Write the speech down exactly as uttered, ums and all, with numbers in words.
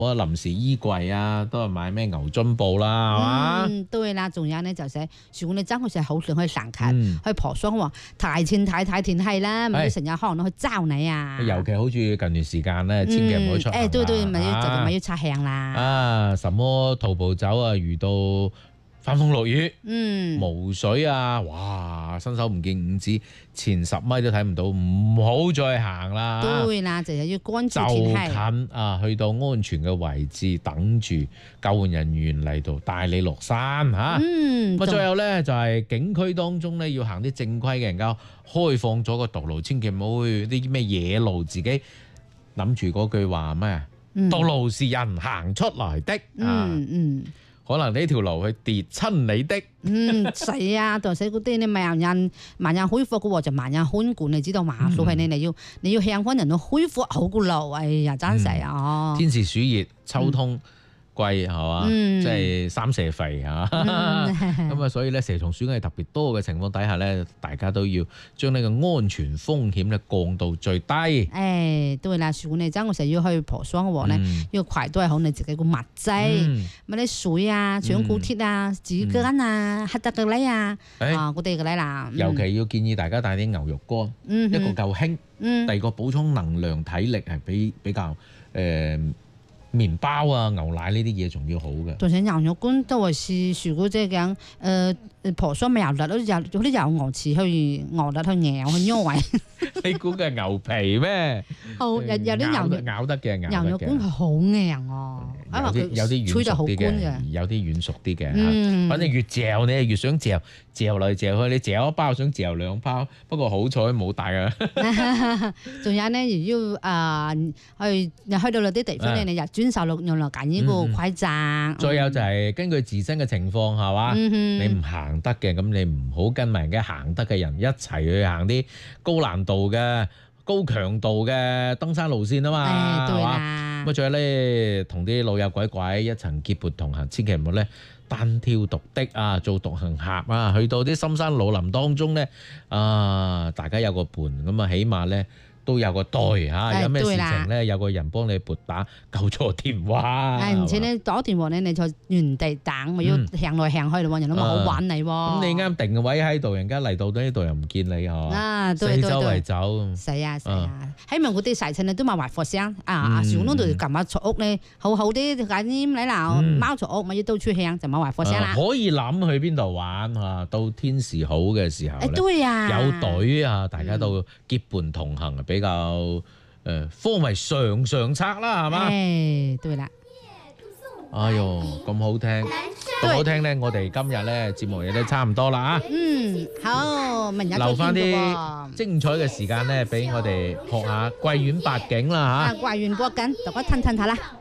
我臨時衣櫃啊，都係買咩牛津布啦，係嘛？ 嗯，對啦，仲有呢就係，如果你真係係好想去散卡， 嗯去婆桑喎，提前睇睇天氣啦，唔好係成日可能去招你啊。 尤其好似近段時間咧，千祈唔好出行啦。 誒，對對，咪要就啊咪要擦香啦。 啊，什麼徒步走啊，遇到翻風落雨， 嗯， 無水啊，哇，伸手唔見五指，前十米都睇唔到，唔好再行啦。 對啦，就係要關注就天氣。 近啊，去到安全嘅位置，等住救援人員嚟到帶你落山嚇。 嗯， 咁啊，最後咧就係景區當中咧，要行啲正規嘅，人家開放咗個道路，千祈唔好去啲咩野路，自己諗住嗰句話咩？ 嗯道路是人行出來的啊！ 嗯嗯可能呢條路去跌親你的。 嗯，係啊，就係嗰啲你萬人萬人恢復嘅喎，就萬人看管，你知道嘛？所以你你要你要向翻人去恢復好個路，哎呀，真係啊！ 天時暑熱，秋冬季係嘛，即係三蛇肥嚇。咁啊，所以咧蛇蟲鼠蟻特別多嘅情況底下咧，大家都要將呢個安全風險咧降到最低。 誒，對啦，如果你真係成日要去婆桑嘅話咧，要攜都係好你自己個物劑，乜啲水啊、搶古鐵啊、紙巾啊、黑得嘅呢啊，啊嗰啲嘅呢啦。 尤其要建議大家帶啲牛肉乾，一個夠輕，第二個補充能量體力係比比較誒。麵包啊、牛奶呢啲嘢仲要好嘅。 仲有牛肉乾都係是，如果即係講誒婆桑咪油粒，好似有嗰啲油鵝翅去鵝粒去咬去咬位。 你估嘅牛皮咩？ 好有有啲牛咬得嘅， 牛肉乾係好硬哦。 有啲有啲軟熟啲嘅，有啲軟熟啲嘅嚇。反正越嚼你越想嚼，嚼嚟嚼去，你嚼一包想嚼兩包。不過好彩冇帶啊。 仲有呢，如果誒去去到嗰啲地方咧，你又專手用嚟揀呢個規則。再有就係根據自身嘅情況係嘛，你唔行得嘅，咁你唔好跟埋人家行得嘅人一齊去行啲高難度嘅、高強度嘅登山路線啊嘛，係嘛？咁啊，仲有咧，同啲老友鬼鬼一齊結伴同行，千祈唔好咧單挑獨的啊，做獨行俠啊！去到啲深山老林當中咧，啊，大家有個伴，咁啊，起碼咧都有個隊嚇，有咩事情咧有個人幫你撥打救助電話。 係，而且咧打電話咧，你在原地等，咪要行來行去咯，人都冇好玩你喎。 咁你啱定個位喺度，人家嚟到呢度又唔見你係嘛？ 啊， 四周圍走。 係啊係啊，希望嗰啲細親你都冇壞發生啊！小窿度撳下坐屋咧，好好啲揀啲你嗱貓坐屋咪要到處行就冇壞發生啦。 可以諗去邊度玩啊？到天時好嘅時候咧， 對啊， 有隊啊，大家都結伴同行比較誒，科為上上策啦，係嘛？ 誒，對啦。 哎呦，咁好聽，咁好聽咧！我哋今日咧節目亦都差唔多啦啊。 嗯，好，明日留翻啲精彩嘅時間咧，俾我哋學下桂園八景啦嚇。 桂園八景，大家聽聽睇啦。